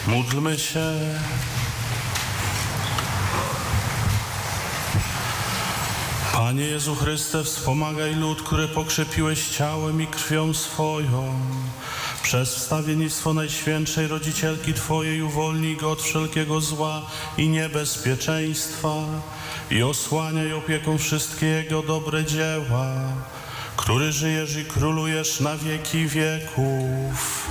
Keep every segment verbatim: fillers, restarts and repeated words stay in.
Módlmy się. Panie Jezu Chryste, wspomagaj lud, który pokrzepiłeś ciałem i krwią swoją. Przez wstawiennictwo Najświętszej Rodzicielki Twojej uwolnij go od wszelkiego zła i niebezpieczeństwa i osłaniaj opieką wszystkie Jego dobre dzieła, który żyjesz i królujesz na wieki wieków.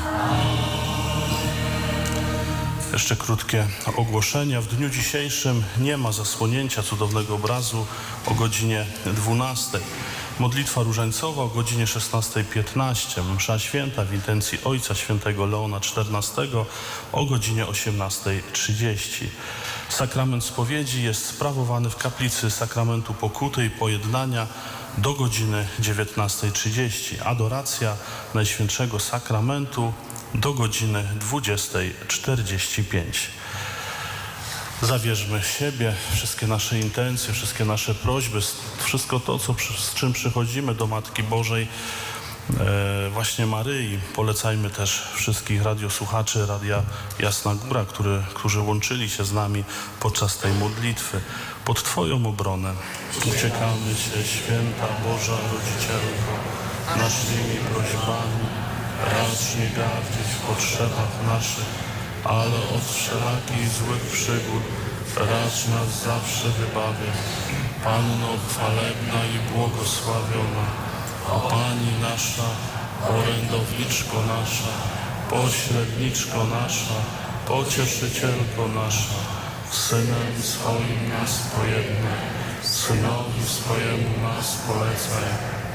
Jeszcze krótkie ogłoszenia. W dniu dzisiejszym nie ma zasłonięcia cudownego obrazu o godzinie dwunastej. Modlitwa różańcowa o godzinie szesnastej piętnaście. Msza święta w intencji Ojca Świętego Leona czternastego o godzinie osiemnastej trzydzieści. Sakrament spowiedzi jest sprawowany w kaplicy Sakramentu Pokuty i Pojednania do godziny dziewiętnastej trzydzieści. Adoracja Najświętszego Sakramentu do godziny dwudziestej czterdzieści pięć. Zawierzmy siebie, wszystkie nasze intencje, wszystkie nasze prośby, wszystko to, co, z czym przychodzimy do Matki Bożej, e, właśnie Maryi. Polecajmy też wszystkich radiosłuchaczy Radia Jasna Góra, który, którzy łączyli się z nami podczas tej modlitwy. Pod Twoją obronę uciekamy się, Święta Boża Rodzicielko, naszymi prośbami. Racz nie gardzić w potrzebach naszych, ale od wszelakich złych przygód racz nas zawsze wybawiać. Panno chwalebna i błogosławiona, a Pani nasza, orędowniczko nasza, pośredniczko nasza, pocieszycielko nasza, Synem swoim nas pojednaj, Synowi swojemu nas polecaj,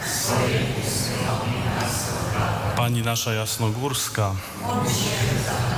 swojemu Synowi nas poprawiaj. Pani nasza Jasnogórska,